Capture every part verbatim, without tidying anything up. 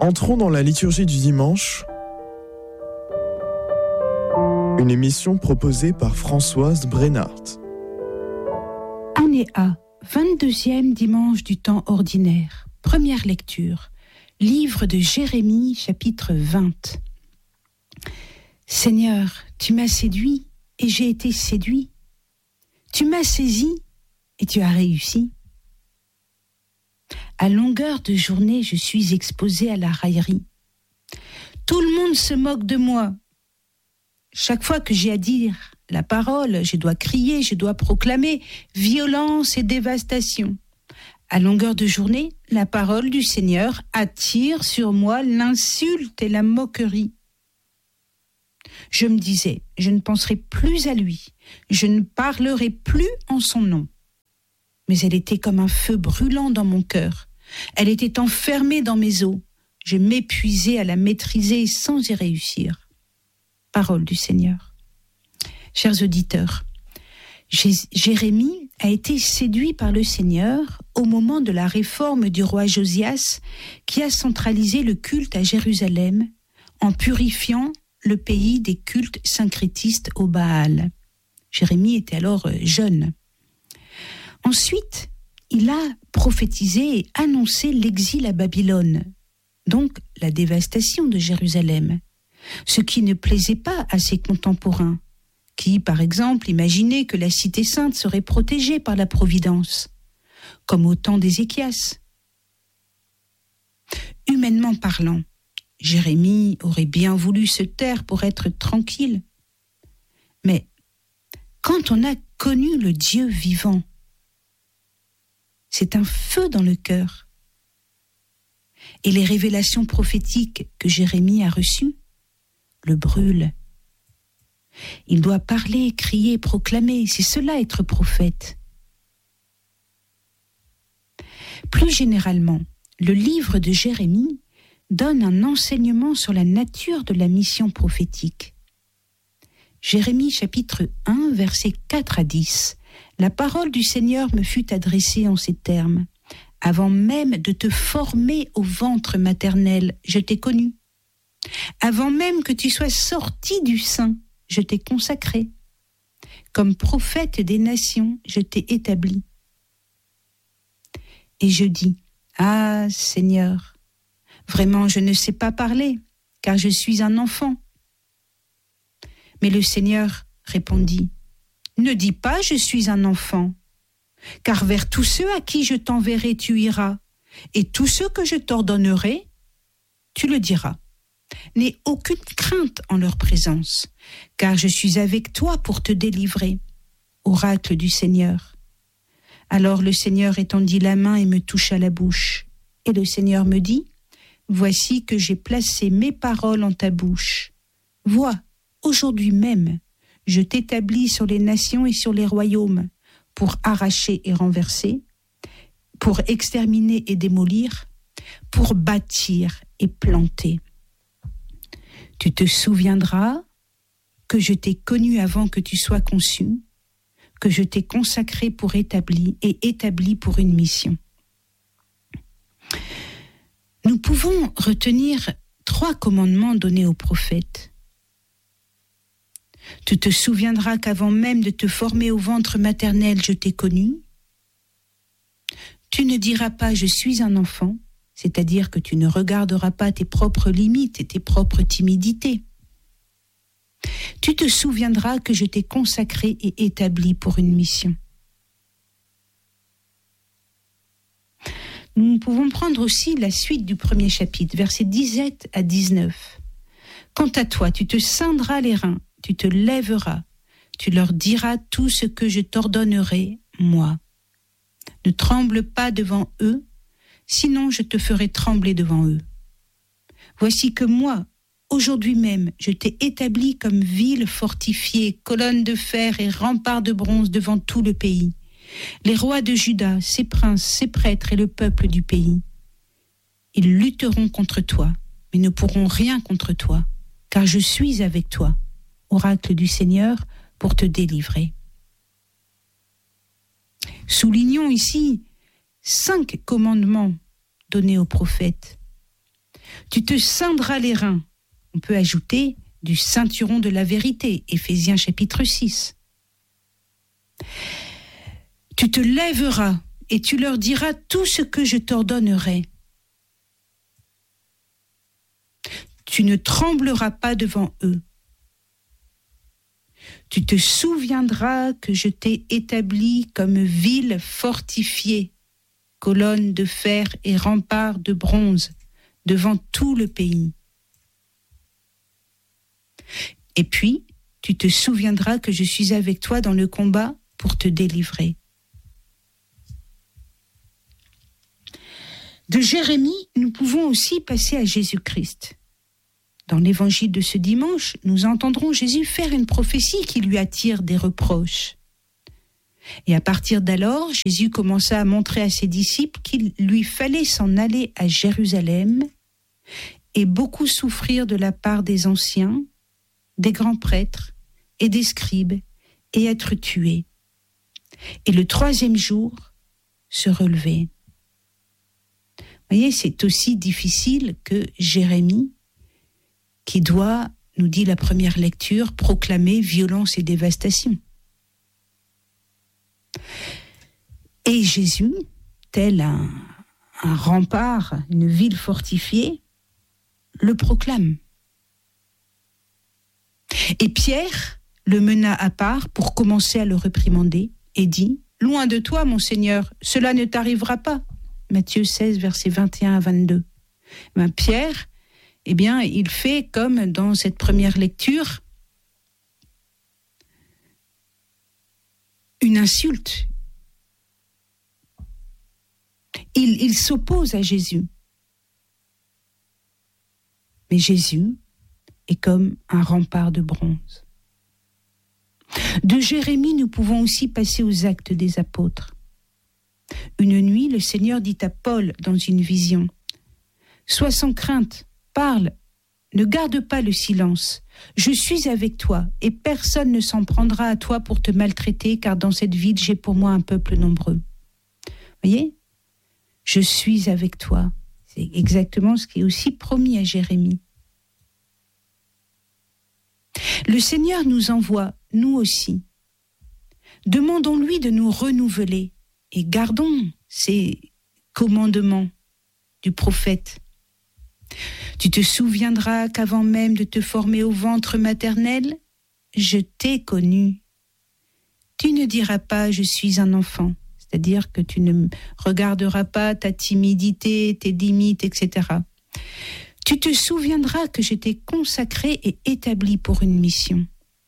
Entrons dans la liturgie du dimanche, une émission proposée par Françoise Brennart. Année A, vingt-deuxième dimanche du temps ordinaire. Première lecture, livre de Jérémie, chapitre vingt. Seigneur, tu m'as séduit et j'ai été séduit. Tu m'as saisi et tu as réussi. À longueur de journée, je suis exposée à la raillerie. Tout le monde se moque de moi. Chaque fois que j'ai à dire la parole, je dois crier, je dois proclamer violence et dévastation. À longueur de journée, la parole du Seigneur attire sur moi l'insulte et la moquerie. Je me disais, je ne penserai plus à lui, je ne parlerai plus en son nom. Mais elle était comme un feu brûlant dans mon cœur. Elle était enfermée dans mes os. Je m'épuisais à la maîtriser sans y réussir. Parole du Seigneur. Chers auditeurs, Jé- Jérémie a été séduit par le Seigneur au moment de la réforme du roi Josias qui a centralisé le culte à Jérusalem en purifiant le pays des cultes syncrétistes au Baal. Jérémie était alors jeune. Ensuite, il a prophétisé et annoncé l'exil à Babylone, donc la dévastation de Jérusalem, ce qui ne plaisait pas à ses contemporains, qui, par exemple, imaginaient que la cité sainte serait protégée par la Providence, comme au temps d'Ézéchias. Humainement parlant, Jérémie aurait bien voulu se taire pour être tranquille. Mais quand on a connu le Dieu vivant, c'est un feu dans le cœur. Et les révélations prophétiques que Jérémie a reçues le brûlent. Il doit parler, crier, proclamer, c'est cela être prophète. Plus généralement, le livre de Jérémie donne un enseignement sur la nature de la mission prophétique. Jérémie chapitre un, versets quatre à dix. La parole du Seigneur me fut adressée en ces termes. Avant même de te former au ventre maternel, je t'ai connu. Avant même que tu sois sorti du sein, je t'ai consacré. Comme prophète des nations, je t'ai établi. Et je dis, ah Seigneur, vraiment je ne sais pas parler, car je suis un enfant. Mais le Seigneur répondit, ne dis pas je suis un enfant, car vers tous ceux à qui je t'enverrai tu iras, et tous ceux que je t'ordonnerai, tu le diras. N'aie aucune crainte en leur présence, car je suis avec toi pour te délivrer. Oracle du Seigneur. Alors le Seigneur étendit la main et me toucha la bouche. Et le Seigneur me dit, voici que j'ai placé mes paroles en ta bouche. Vois, aujourd'hui même, je t'établis sur les nations et sur les royaumes, pour arracher et renverser, pour exterminer et démolir, pour bâtir et planter. Tu te souviendras que je t'ai connu avant que tu sois conçu, que je t'ai consacré pour établi et établi pour une mission. Nous pouvons retenir trois commandements donnés aux prophètes. Tu te souviendras qu'avant même de te former au ventre maternel, je t'ai connu. Tu ne diras pas « je suis un enfant », c'est-à-dire que tu ne regarderas pas tes propres limites et tes propres timidités. Tu te souviendras que je t'ai consacré et établi pour une mission. Nous pouvons prendre aussi la suite du premier chapitre, versets dix-sept à dix-neuf. Quant à toi, tu te ceindras les reins, tu te lèveras, tu leur diras tout ce que je t'ordonnerai, moi. Ne tremble pas devant eux, sinon je te ferai trembler devant eux. Voici que moi, aujourd'hui même, je t'ai établi comme ville fortifiée, colonne de fer et rempart de bronze devant tout le pays. Les rois de Juda, ses princes, ses prêtres et le peuple du pays. Ils lutteront contre toi, mais ne pourront rien contre toi, car je suis avec toi, oracle du Seigneur, pour te délivrer. Soulignons ici cinq commandements donnés aux prophètes. Tu te ceindras les reins. On peut ajouter du ceinturon de la vérité, Éphésiens chapitre six. Tu te lèveras et tu leur diras tout ce que je t'ordonnerai. Tu ne trembleras pas devant eux. Tu te souviendras que je t'ai établi comme ville fortifiée, colonne de fer et rempart de bronze, devant tout le pays. Et puis, tu te souviendras que je suis avec toi dans le combat pour te délivrer. De Jérémie, nous pouvons aussi passer à Jésus-Christ. Dans l'évangile de ce dimanche, nous entendrons Jésus faire une prophétie qui lui attire des reproches. Et à partir d'alors, Jésus commença à montrer à ses disciples qu'il lui fallait s'en aller à Jérusalem et beaucoup souffrir de la part des anciens, des grands prêtres et des scribes et être tué. Et le troisième jour, se relever. Vous voyez, c'est aussi difficile que Jérémie, qui doit, nous dit la première lecture, proclamer violence et dévastation. Et Jésus, tel un, un rempart, une ville fortifiée, le proclame. Et Pierre le mena à part pour commencer à le réprimander et dit « Loin de toi, mon Seigneur, cela ne t'arrivera pas. » Matthieu seize, versets vingt et un à vingt-deux. Ben, Pierre, eh bien, il fait comme dans cette première lecture, une insulte. Il, il s'oppose à Jésus. Mais Jésus est comme un rempart de bronze. De Jérémie, nous pouvons aussi passer aux actes des apôtres. Une nuit, le Seigneur dit à Paul dans une vision, « Sois sans crainte, parle, ne garde pas le silence. Je suis avec toi et personne ne s'en prendra à toi pour te maltraiter, car dans cette ville, j'ai pour moi un peuple nombreux. » Voyez ? Je suis avec toi. C'est exactement ce qui est aussi promis à Jérémie. Le Seigneur nous envoie, nous aussi. Demandons-lui de nous renouveler et gardons ces commandements du prophète. Tu te souviendras qu'avant même de te former au ventre maternel, je t'ai connu. Tu ne diras pas « je suis un enfant », c'est-à-dire que tu ne regarderas pas ta timidité, tes limites, et cetera. Tu te souviendras que je t'ai consacré et établi pour une mission.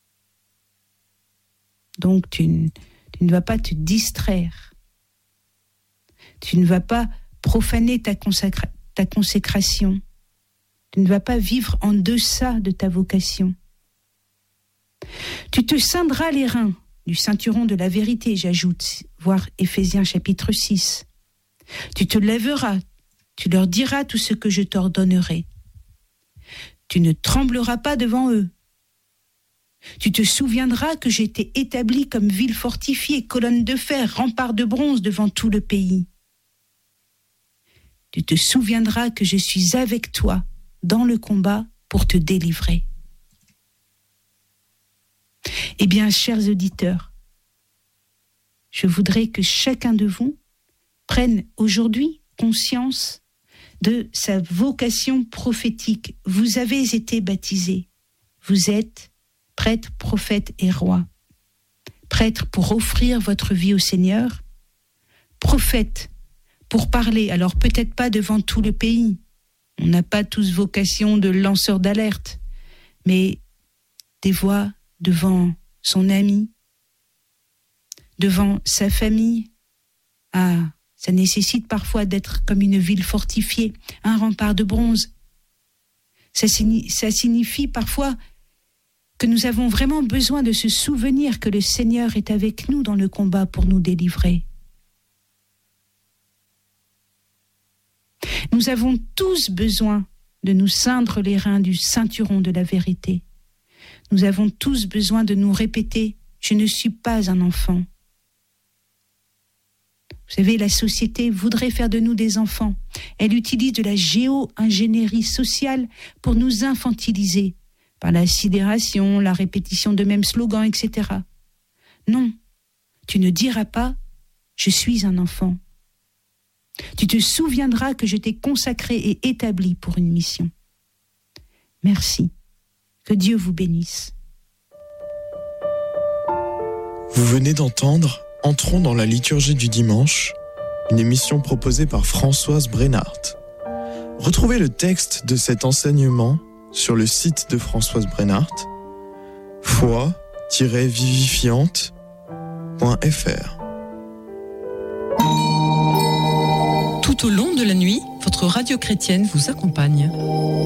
Donc tu ne, tu ne vas pas te distraire. Tu ne vas pas profaner ta, consacra- ta consécration. Tu ne vas pas vivre en deçà de ta vocation. Tu te ceindras les reins du ceinturon de la vérité, j'ajoute, voir Éphésiens chapitre six. Tu te lèveras, tu leur diras tout ce que je t'ordonnerai. Tu ne trembleras pas devant eux. Tu te souviendras que j'ai été établi comme ville fortifiée, colonne de fer, rempart de bronze devant tout le pays. Tu te souviendras que je suis avec toi dans le combat pour te délivrer. Eh bien, chers auditeurs, je voudrais que chacun de vous prenne aujourd'hui conscience de sa vocation prophétique. Vous avez été baptisés. Vous êtes prêtre, prophète et roi. Prêtre pour offrir votre vie au Seigneur. Prophète pour parler, alors peut-être pas devant tout le pays. On n'a pas tous vocation de lanceur d'alerte, mais des voix devant son ami, devant sa famille. Ah, ça nécessite parfois d'être comme une ville fortifiée, un rempart de bronze. Ça, ça signifie parfois que nous avons vraiment besoin de se souvenir que le Seigneur est avec nous dans le combat pour nous délivrer. Nous avons tous besoin de nous ceindre les reins du ceinturon de la vérité. Nous avons tous besoin de nous répéter « Je ne suis pas un enfant ». Vous savez, la société voudrait faire de nous des enfants. Elle utilise de la géo-ingénierie sociale pour nous infantiliser, par la sidération, la répétition de mêmes slogans, et cetera. Non, tu ne diras pas « je suis un enfant ». Tu te souviendras que je t'ai consacré et établi pour une mission. Merci. Que Dieu vous bénisse. Vous venez d'entendre Entrons dans la liturgie du dimanche, une émission proposée par Françoise Brenhardt. Retrouvez le texte de cet enseignement sur le site de Françoise Brenhardt, foi tiret vivifiante point f r. Tout au long de la nuit, votre radio chrétienne vous accompagne.